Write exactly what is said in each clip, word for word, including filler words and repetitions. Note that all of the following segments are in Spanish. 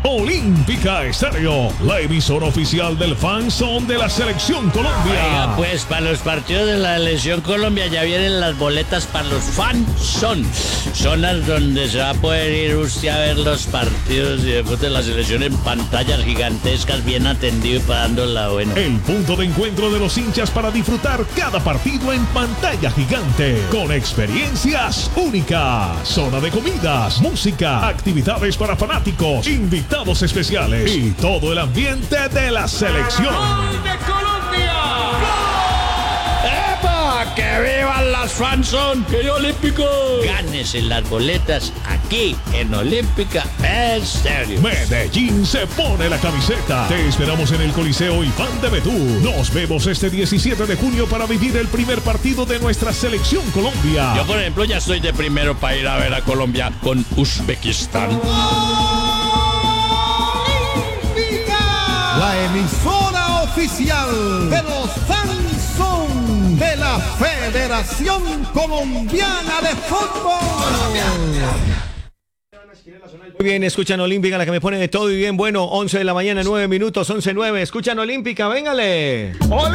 Olímpica Estéreo, la emisora oficial del Fan Zone de la Selección Colombia. Oiga, pues para los partidos de la Selección Colombia ya vienen las boletas para los Fan Zone. Zonas donde se va a poder ir usted a ver los partidos y después de la selección en pantallas gigantescas, bien atendido y pagando la buena. El punto de encuentro de los hinchas para disfrutar cada partido en pantalla gigante, con experiencias únicas, zona de comidas, música, actividades para fanáticos, invitados especiales y todo el ambiente de la selección. ¡Gol de Colombia! ¡Epa! ¡Que vivan las Fan Zone! ¡Que Olímpico! Gánese las boletas aquí en Olímpica Estéreo. Medellín se pone la camiseta. Te esperamos en el Coliseo Iván de Bedú. Nos vemos este diecisiete de junio para vivir el primer partido de nuestra Selección Colombia. Yo, por ejemplo, ya estoy de primero para ir a ver a Colombia con Uzbekistán. La emisora oficial de los Fan Zone de la Federación Colombiana de Fútbol. Muy bien, escuchan Olímpica, la que me pone de todo y bien bueno. once de la mañana, nueve minutos, once nueve. Escuchan Olímpica, véngale.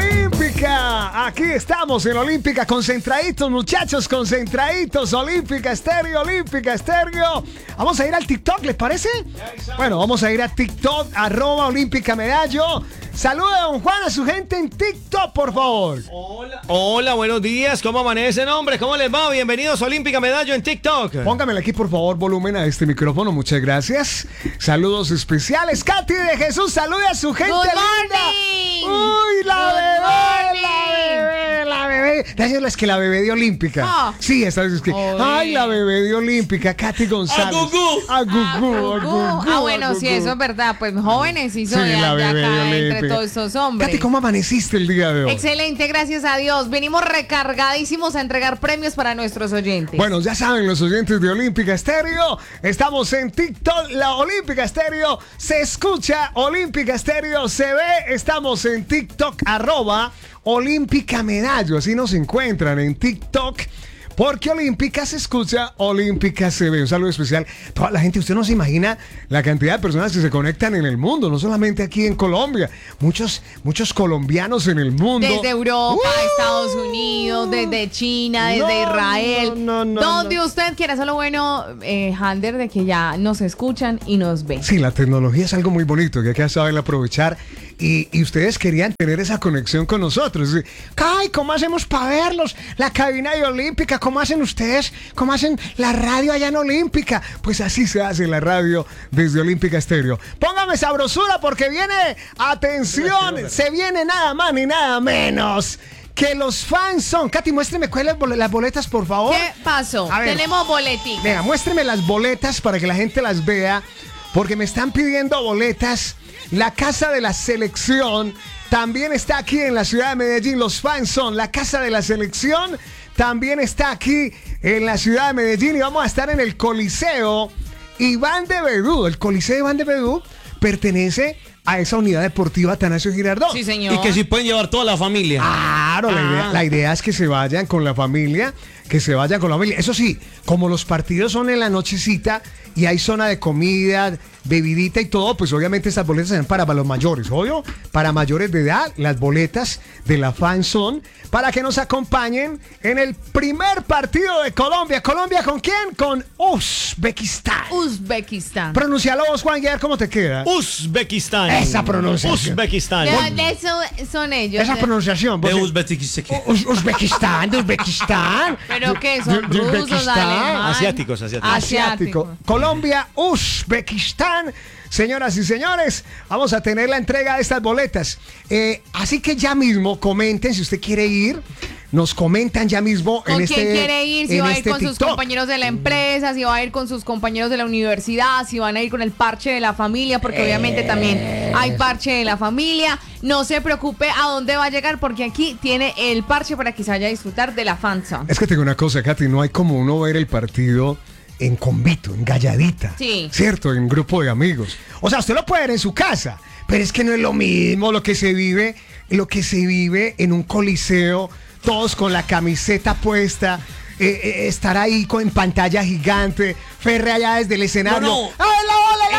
Olímpica, aquí estamos en Olímpica, concentraditos muchachos, concentraditos. Olímpica Estéreo, Olímpica Estéreo. Vamos a ir al TikTok, ¿les parece? Bueno, vamos a ir a TikTok, arroba Olímpica Medallo. Saluda, don Juan, a su gente en TikTok, por favor. Hola. Hola, buenos días. ¿Cómo amanecen, hombre? ¿Cómo les va? Bienvenidos a Olímpica Medallo en TikTok. Póngamele aquí, por favor, volumen a este micrófono. Muchas gracias. Saludos especiales. Katy de Jesús, salude a su gente Good linda. morning. Uy, la Good bebé, la morning. bebé, la bebé. Gracias, es que la bebé de Olímpica. Ah. Sí, esta vez es que. Oye. Ay, la bebé de Olímpica, Katy González. ¡A Gugú! A Gugú, a Gugú. Gugú, Ah, a bueno, sí, Gugú. eso es verdad. Pues jóvenes hizo Sí, de, la de bebé de acá entre Olímpica. todos estos hombres. Katy, ¿cómo amaneciste el día de hoy? Excelente, gracias a Dios. Venimos recargadísimos a entregar premios para nuestros oyentes. Bueno, ya saben los oyentes de Olímpica Estéreo, estamos en TikTok, la Olímpica Estéreo se escucha, Olímpica Estéreo se ve, estamos en TikTok, arroba Olímpica Medallo, así nos encuentran en TikTok. Porque Olímpica se escucha, Olímpica se ve. Un saludo especial a toda la gente. Usted no se imagina la cantidad de personas que se conectan en el mundo, no solamente aquí en Colombia. Muchos, muchos colombianos en el mundo. Desde Europa, ¡Uh! Estados Unidos, desde China, desde No, Israel. no, no, no, donde no. usted quiera. Solo bueno, eh, Hander, de que ya nos escuchan y nos ven. Sí, la tecnología es algo muy bonito que hay que saber aprovechar. Y, y ustedes querían tener esa conexión con nosotros. Ay, ¿cómo hacemos para verlos? La cabina de Olímpica, ¿cómo hacen ustedes? ¿Cómo hacen la radio allá en Olímpica? Pues así se hace la radio desde Olímpica Estéreo. Póngame sabrosura porque viene, atención, se viene nada más ni nada menos que los Fan Zone. Katy, muéstreme cuáles bol- las boletas, por favor. ¿Qué pasó? A ver. Tenemos boleticas. Venga, muéstreme las boletas para que la gente las vea, porque me están pidiendo boletas. La Casa de la Selección también está aquí en la ciudad de Medellín. Los Fan Zone, la Casa de la Selección también está aquí en la ciudad de Medellín. Y vamos a estar en el Coliseo Iván de Bedú. El Coliseo Iván de Bedú pertenece a esa unidad deportiva Atanasio Girardot. Sí, señor. Y que si pueden llevar toda la familia. Claro, la, Ah. idea, la idea es que se vayan con la familia, que se vayan con la familia. Eso sí, como los partidos son en la nochecita y hay zona de comida, bebidita y todo, pues obviamente estas boletas serán para los mayores, obvio, para mayores de edad, las boletas de la Fan Zone, para que nos acompañen en el primer partido de Colombia. ¿Colombia con quién? Con Uzbekistán. Uzbekistán. Pronuncialo vos, Juan Guerra, ¿cómo te queda? Uzbekistán. Esa pronunciación. Uzbekistán. ¿De dónde son, son ellos? Esa De- pronunciación. De vos- Uzbekistán. Uz- Uzbekistán, de Uzbekistán. ¿Pero qué? ¿Son De- de rusos, Uzbekistán. alemanes? Asiáticos, asiáticos. Asiático. Colombia, Uzbekistán. Señoras y señores, vamos a tener la entrega de estas boletas. Eh, así que ya mismo comenten si usted quiere ir. Nos comentan ya mismo ¿Con en quién este quiere ir? Si en va a ir este con sus TikTok. compañeros de la empresa, si va a ir con sus compañeros de la universidad, si van a ir con el parche de la familia, porque obviamente también hay parche de la familia. No se preocupe a dónde va a llegar, porque aquí tiene el parche para que se vaya a disfrutar de la Fan Zone. Es que tengo una cosa, Katy, no hay como uno ver el partido en convito, en galladita. Sí. ¿Cierto? En grupo de amigos. O sea, usted lo puede ver en su casa, pero es que no es lo mismo lo que se vive, lo que se vive en un coliseo, todos con la camiseta puesta, eh, eh, estar ahí con, en pantalla gigante, Ferre allá desde el escenario. No, no. ¡Ah, la bola, la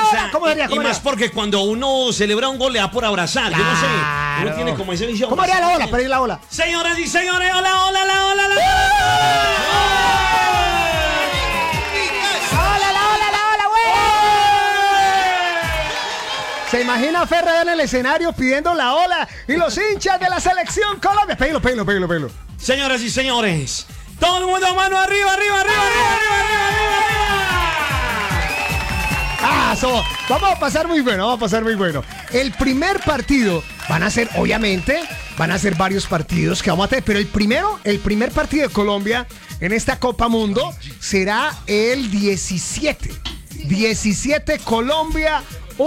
hola. ¿Cómo sería? Y ¿Cómo más sería? porque cuando uno celebra un gol le da por abrazar. Yo no sé. Claro. Uno tiene como esa visión. ¿Cómo haría la ola? Para ir la ola. Señoras y señores, hola, hola, la hola, la ¡Hola, la ola, la ola, güey! ¿Se imagina a Ferra en el escenario pidiendo la ola y los hinchas de la selección Colombia? Péguelo, péguelo, péguelo, péguelo. Señoras y señores, todo el mundo mano arriba, arriba, arriba, arriba, arriba, arriba, arriba, arriba. Ah, so, vamos a pasar muy bueno, vamos a pasar muy bueno. El primer partido van a ser, obviamente, van a ser varios partidos que vamos a tener, pero el primero, el primer partido de Colombia en esta Copa Mundo será el diecisiete. diecisiete Colombia,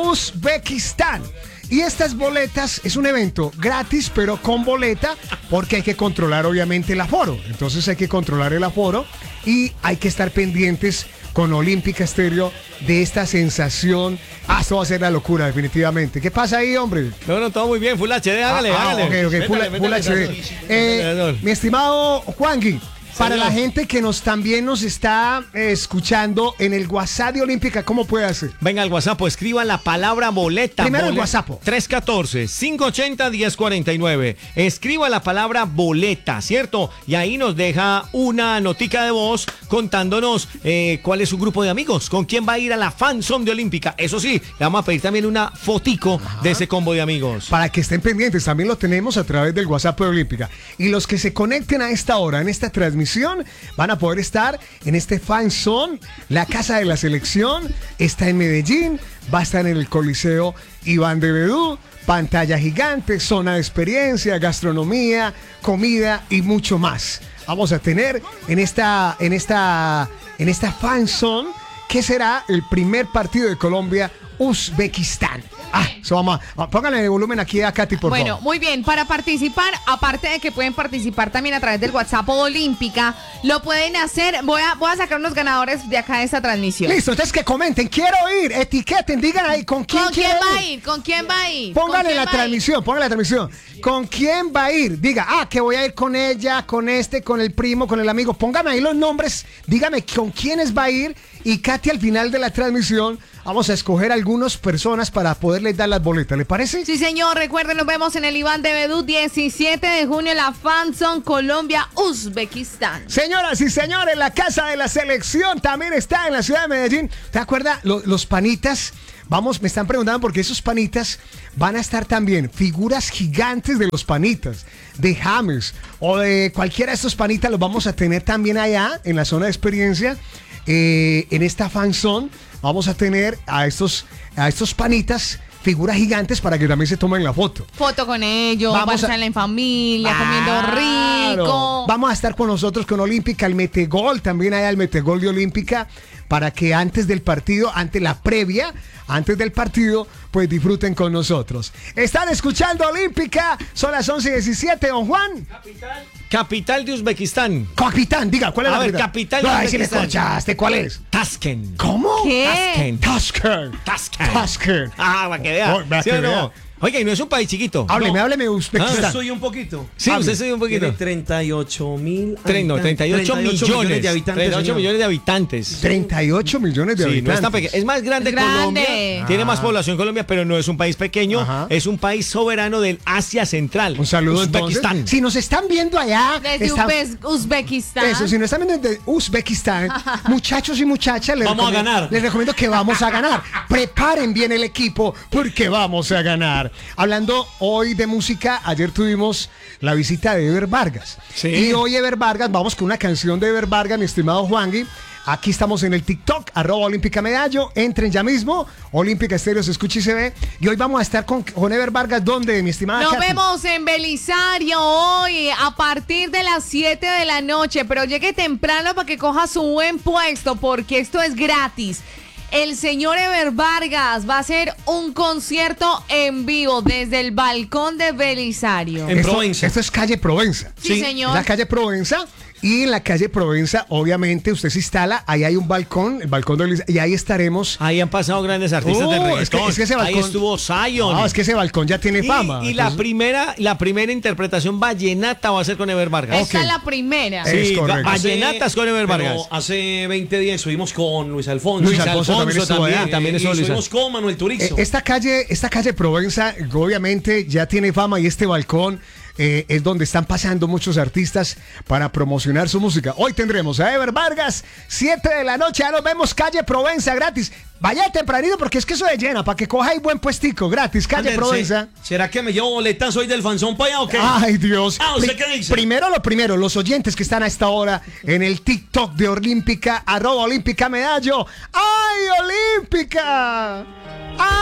Uzbekistán. Y estas boletas es un evento gratis, pero con boleta, porque hay que controlar obviamente el aforo. Entonces hay que controlar el aforo y hay que estar pendientes con Olímpica Estéreo de esta sensación. Ah, esto va a ser la locura, definitivamente. ¿Qué pasa ahí, hombre? No, no, todo muy bien, Full H D, hágale, Ah, ah, hágale. ok, ok, Full, Métale, Full métale, H D. métale. Eh, Métale, mi estimado Juangui, para Señor. la gente que nos también nos está eh, escuchando en el WhatsApp de Olímpica, ¿cómo puede hacer? Venga al WhatsApp, escriban la palabra boleta. Primero el Bole- WhatsApp. tres uno cuatro, cinco ocho cero, uno cero cuatro nueve. Escriba la palabra boleta, ¿cierto? Y ahí nos deja una notica de voz contándonos eh, cuál es su grupo de amigos, con quién va a ir a la fanzone de Olímpica. Eso sí, le vamos a pedir también una fotico de ese combo de amigos. Para que estén pendientes, también lo tenemos a través del WhatsApp de Olímpica. Y los que se conecten a esta hora, en esta transmisión, van a poder estar en este fan zone. La casa de la selección está en Medellín, va a estar en el Coliseo Iván de Bedú, pantalla gigante, zona de experiencia, gastronomía, comida y mucho más. Vamos a tener en esta, en esta, en esta fan zone, que será el primer partido de Colombia, Uzbekistán. Ah, eso vamos a, pónganle el volumen aquí a Katy, por Bueno, favor. muy bien, para participar, aparte de que pueden participar también a través del WhatsApp Olímpica, lo pueden hacer, voy a, voy a sacar unos ganadores de acá de esta transmisión. Listo, entonces que comenten, quiero ir, etiqueten, digan ahí con quién ¿Con quién quieren va a ir? ¿Con quién va a ir? Pónganle ¿Con quién la va a ir? transmisión, pónganle la transmisión. ¿Con quién va a ir? Diga, ah, que voy a ir con ella, con este, con el primo, con el amigo. Pónganme ahí los nombres, dígame con quiénes va a ir. Y Katy, al final de la transmisión, vamos a escoger algunas personas para poderles dar las boletas. ¿Le parece? Sí, señor, recuerden, nos vemos en el Iván de Bedú, diecisiete de junio, en la Fanzone Colombia, Uzbekistán. Señoras y señores, la casa de la selección también está en la ciudad de Medellín. ¿Te acuerdas? Lo- los panitas, vamos, me están preguntando porque esos panitas van a estar también, figuras gigantes de los panitas, de James o de cualquiera de estos panitas, los vamos a tener también allá en la zona de experiencia. Eh, en esta fanzone vamos a tener a estos, a estos panitas, figuras gigantes, para que también se tomen la foto. Foto con ellos, Vamos vamos a- a en familia, comiendo Claro. rico. Vamos a estar con nosotros con Olímpica, el Metegol, también hay el Metegol de Olímpica, para que antes del partido, antes la previa, antes del partido, pues disfruten con nosotros. Están escuchando Olímpica, son las once y diecisiete, don Juan. Capital de Uzbekistán. Capitán, diga, ¿cuál es A la ver, capital de No, ahí sí me Uzbekistán. escuchaste, ¿cuál es? Tashkent. ¿Cómo? ¿Qué? Tashkent. Tashkent. Tashkent. Tashkent. Ah, para que vea. Oh, para ¿Sí que o no? vea. Oiga, y no es un país chiquito. Hábleme, No. hábleme de Yo Uzbekistán. soy un poquito. Sí, Hable. usted soy un poquito. Tiene treinta y ocho mil. Tre- no, treinta y ocho millones. de habitantes. treinta y ocho señor. millones de habitantes. treinta y ocho millones de Sí, no habitantes. es tan pequeño. Es más grande Es grande. Colombia. Tiene más población Colombia, pero no es un país pequeño. Ajá. Es un país soberano del Asia Central. Un saludo entonces. Uzbekistán. Si nos están viendo allá, Desde están- Uzbe- Uzbekistán. eso, si nos están viendo desde Uzbekistán, muchachos y muchachas, les Vamos a recomiendo- ganar. Les recomiendo que vamos a ganar. Preparen bien el equipo porque vamos a ganar. Hablando hoy de música, ayer tuvimos la visita de Ever Vargas. Sí. Y hoy Ever Vargas, vamos con una canción de Ever Vargas, mi estimado Juangui. Aquí estamos en el TikTok, arroba Olímpica Medallo. Entren ya mismo, Olímpica Estéreo se escucha y se ve. Y hoy vamos a estar con, con Ever Vargas, ¿dónde, mi estimada Nos Katy? vemos en Belisario hoy a partir de las siete de la noche, pero llegue temprano para que coja su buen puesto porque esto es gratis. El señor Ever Vargas va a hacer un concierto en vivo desde el balcón de Belisario. En Esto- Provenza. Esto es calle Provenza. Sí, señor. La calle Provenza. Y en la calle Provenza, obviamente, usted se instala, ahí hay un balcón, el balcón de Luis, y ahí estaremos. Ahí han pasado grandes artistas Oh, del es que- reggaetón. es que ese Ahí balcón- estuvo Zion. No, es que ese balcón ya tiene Y- fama. Y, la entonces- primera, la primera interpretación vallenata va a ser con Ever Vargas. Esta es la primera. Eh, Es Sí, correcto. va- vallenatas con Ever Pero Vargas. hace veinte días estuvimos con Luis Alfonso. Luis Alfonso también estuvo allá. eh, También y estuvo Luis estuvimos con Manuel Eh, Turizo. Esta calle, esta calle Provenza, obviamente ya tiene fama y este balcón eh, es donde están pasando muchos artistas para promocionar su música. Hoy tendremos a Ever Vargas, siete de la noche, ya nos vemos calle Provenza gratis. Vaya tempranito porque es que eso de llena, para que coja ahí buen puestico, gratis, calle Ander, Provenza. ¿se- ¿Será que me llevo boletas hoy del Fanzón para allá o qué? Ay, Dios. Ah, ¿usted Pri- qué dice? Primero lo primero, los oyentes que están a esta hora en el TikTok de Olímpica, arroba Olímpica Medallo. ¡Ay, Olímpica! ¡Ay!